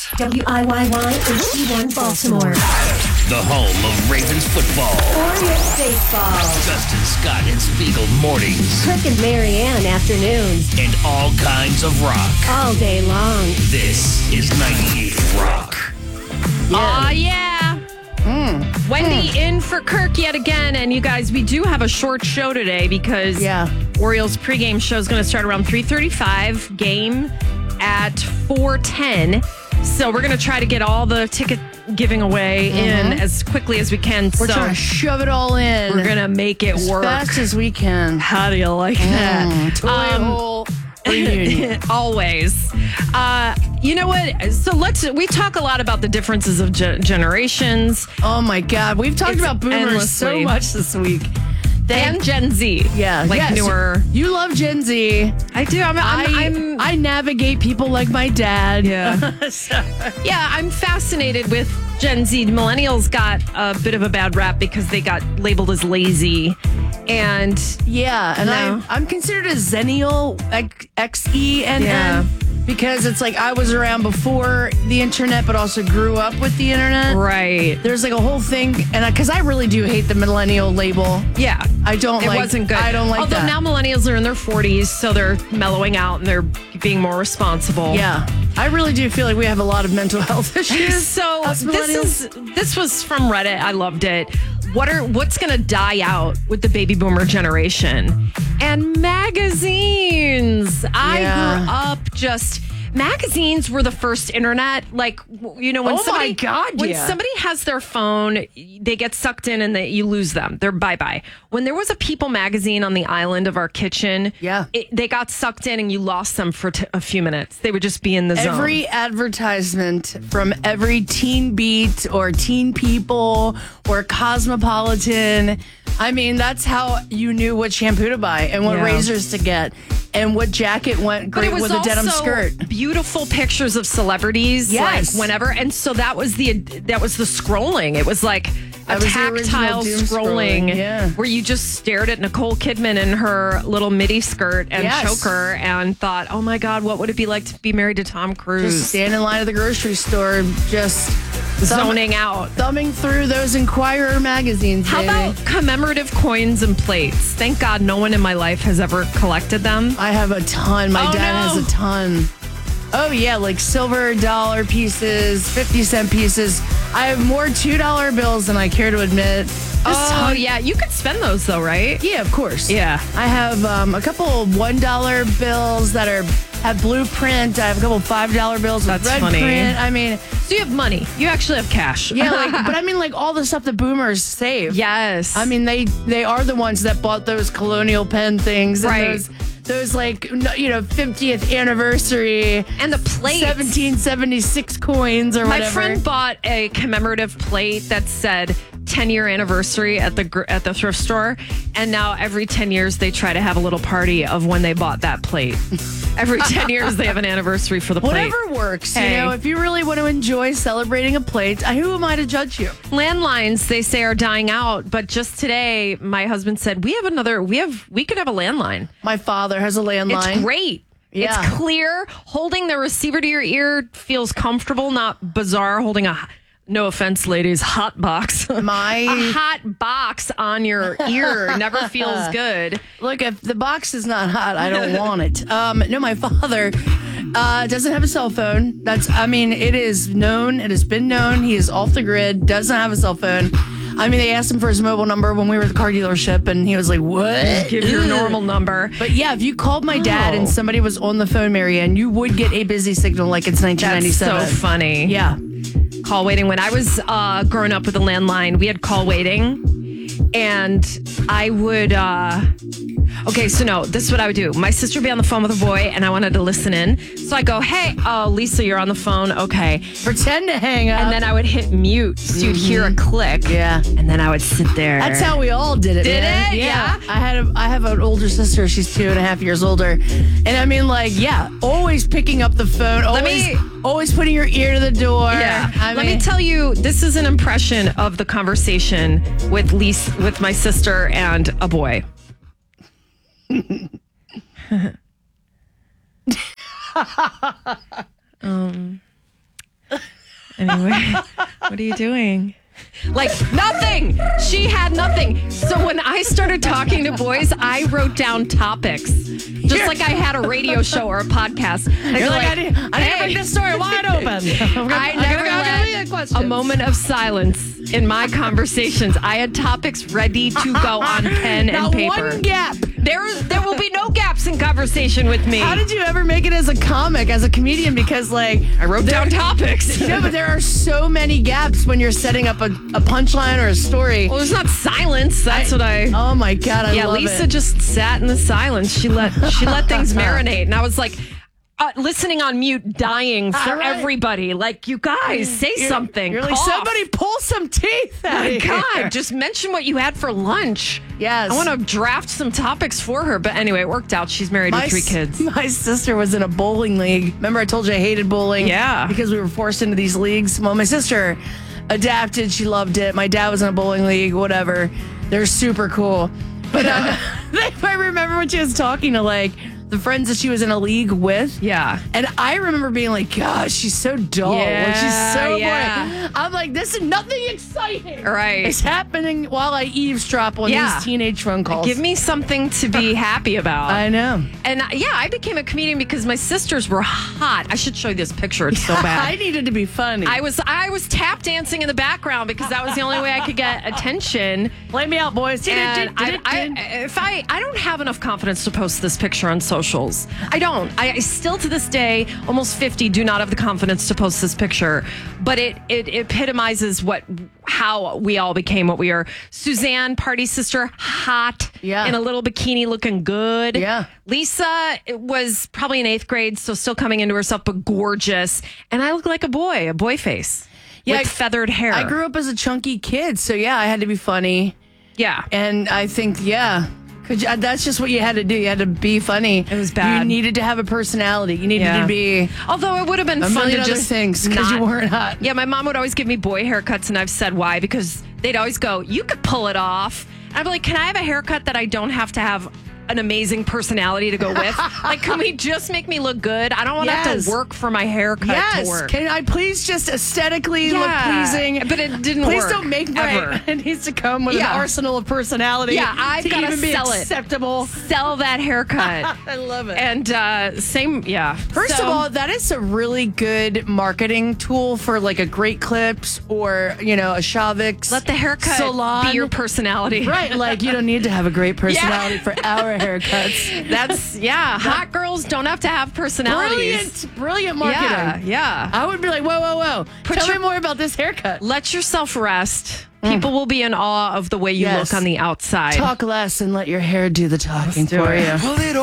WIYY HD1 Baltimore. The home of Ravens football. Orioles baseball. Justin Scott and Spiegel mornings. Kirk and Marianne afternoons. And all kinds of rock. All day long. This is 98 Rock. Aw, yeah. Wendy in for Kirk yet again. And you guys, we do have a short show today because Orioles pregame show is going to start around 3:35. Game at 4:10. So we're going to try to get all the ticket giving away in as quickly as we can. We're trying to shove it all in. We're going to make it work. As fast as we can. How do you like that? Toy hole reunion. Always. You know what? So we talk a lot about the differences of generations. Oh my God. We've talked about boomers so endlessly. much this week. And Gen Z. Yeah. Like newer. You love Gen Z. I do. I navigate people like my dad. Yeah. Yeah, I'm fascinated with Gen Z. Millennials got a bit of a bad rap because they got labeled as lazy. And I'm considered a Zennial, XENN, because it's like I was around before the internet, but also grew up with the internet. Right. There's like a whole thing, and because I really do hate the millennial label. Yeah. I don't it like. It wasn't good. I don't like Although that. now millennials are in their 40s, so they're mellowing out and they're being more responsible. Yeah. I really do feel like we have a lot of mental health issues. So this was from Reddit. I loved it. What's going to die out with the baby boomer generation? And magazines. I grew up magazines were the first internet. Like, you know, when somebody has their phone, they get sucked in and you lose them. They're bye-bye. When there was a People magazine on the island of our kitchen, they got sucked in and you lost them for a few minutes. They would just be in the zone. Every advertisement from every Teen Beat or Teen People or Cosmopolitan, I mean, that's how you knew what shampoo to buy and what razors to get and what jacket went great with a denim skirt. Beautiful pictures of celebrities, like whenever, and so that was the scrolling. It was like a tactile scrolling where you just stared at Nicole Kidman in her little midi skirt and choker and thought, "Oh my God, what would it be like to be married to Tom Cruise?" Just stand in line at the grocery store, just zoning out, thumbing through those Inquirer magazines. How about commemorative coins and plates? Thank God no one in my life has ever collected them. I have a ton. My dad has a ton. Oh, yeah, like silver dollar pieces, 50-cent pieces. I have more $2 bills than I care to admit. Yeah. You could spend those, though, right? Yeah, of course. Yeah. I have a couple $1 bills that have blue print. I have a couple $5 bills with red print. I mean... So you have money. You actually have cash. Yeah, but I mean, like, all the stuff the boomers save. Yes. I mean, they are the ones that bought those colonial pen things. And those like, 50th anniversary. And the plates. 1776 coins or whatever. My friend bought a commemorative plate that said 10-year anniversary at the thrift store. And now every 10 years they try to have a little party of when they bought that plate. Every 10 years they have an anniversary for the plate. Whatever works. Hey. If you really want to enjoy celebrating a plate, who am I to judge you? Landlines, they say, are dying out. But just today, my husband said, we could have a landline. My father has a landline. It's great. Yeah. It's clear. Holding the receiver to your ear feels comfortable, not bizarre. Holding no offense, ladies, hot box. A hot box on your ear never feels good. Look, if the box is not hot, I don't want it. No, my father doesn't have a cell phone. It is known. It has been known. He is off the grid, doesn't have a cell phone. I mean, they asked him for his mobile number when we were at the car dealership, and he was like, what? Give your normal number. But yeah, if you called my dad and somebody was on the phone, Marianne, you would get a busy signal like it's 1997. That's so funny. Yeah. Call waiting. When I was growing up with a landline, we had call waiting. And I would, this is what I would do. My sister would be on the phone with a boy and I wanted to listen in. So I go, hey, Lisa, you're on the phone. Okay. Pretend to hang up. And then I would hit mute. So you'd hear a click. Yeah. And then I would sit there. That's how we all did it. Did man. it? Yeah. I have an older sister. She's 2.5 years older. And I mean, always picking up the phone. Always putting your ear to the door. Yeah. Let me tell you, this is an impression of the conversation with my sister and a boy. Anyway, what are you doing? Like nothing. She had nothing. So when I started talking to boys, I wrote down topics, just like I had a radio show or a podcast. You're like, I need to bring this story wide open. I never let a moment of silence in my conversations. I had topics ready to go on pen and paper. One gap. There will be no gaps in conversation with me. How did you ever make it as a comic, as a comedian? Because I wrote down topics. No, but there are so many gaps when you're setting up a punchline or a story. Well, there's not silence. That's what I. Oh my God, I love Lisa it. just sat in the silence. She let things marinate, and I was like, listening on mute, dying for everybody. Like, you guys, say something. You're like, Cough. somebody pull some teeth out My of God, here. just mention what you had for lunch. Yes. I want to draft some topics for her. But anyway, it worked out. She's married with 3 kids. My sister was in a bowling league. Remember I told you I hated bowling? Yeah. Because we were forced into these leagues. Well, my sister adapted. She loved it. My dad was in a bowling league, whatever. They're super cool. But I remember when she was talking to like the friends that she was in a league with. Yeah. And I remember being like, gosh, she's so dull. Like, she's so boring. I'm like, this is nothing exciting. Right. It's happening while I eavesdrop on these teenage phone calls. Give me something to be happy about. I know. And I became a comedian because my sisters were hot. I should show you this picture. It's so bad. I needed to be funny. I was tap dancing in the background because that was the only way I could get attention. Play me out, boys. And I don't have enough confidence to post this picture on socials. I don't. I still to this day, almost 50, do not have the confidence to post this picture. But it epitomizes how we all became what we are. Suzanne, party sister, hot, in a little bikini, looking good. Yeah. Lisa was probably in 8th grade, so still coming into herself, but gorgeous. And I look like a boy face. Yeah, with feathered hair. I grew up as a chunky kid, so I had to be funny. Yeah. And I think, that's just what you had to do. You had to be funny. It was bad. You needed to have a personality. You needed to be. Although it would have been a fun million to other just things because you weren't hot. Yeah, my mom would always give me boy haircuts, and I've said why, because they'd always go, "You could pull it off." And I'd be like, "Can I have a haircut that I don't have to have an amazing personality to go with? Like, can we just make me look good? I don't want to have to work for my haircut to work. Can I please just aesthetically look pleasing? But it didn't please work. Don't make my. It needs to come with an arsenal of personality. Yeah, I've got to be sell acceptable. Sell that haircut. I love it. And same. First of all, that is a really good marketing tool for like a Great Clips or a Shavix. Let the haircut salon be your personality. Right, like you don't need to have a great personality for our haircuts. That's hot girls don't have to have personalities. Brilliant marketing. Yeah. I would be like, whoa. Tell me more about this haircut. Let yourself rest. People will be in awe of the way you look on the outside. Talk less and let your hair do the talking for you.